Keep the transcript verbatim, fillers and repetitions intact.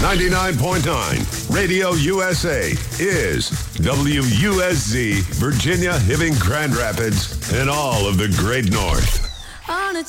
ninety-nine point nine Radio U S A is W U S Z, Virginia, Hibbing, Grand Rapids, and all of the Great North. On a